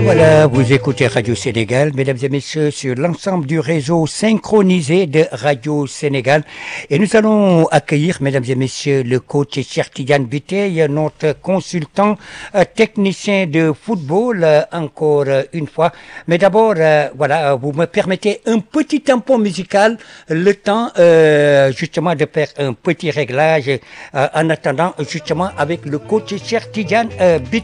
Voilà, vous écoutez Radio Sénégal, mesdames et messieurs, sur l'ensemble du réseau synchronisé de Radio Sénégal. Et nous allons accueillir, mesdames et messieurs, le coach Cheikh Tidiane Biteye, notre consultant technicien de football, encore une fois. Mais d'abord, voilà, vous me permettez un petit tampon musical, le temps justement de faire un petit réglage en attendant justement avec le coach Cheikh Tidiane Biteye.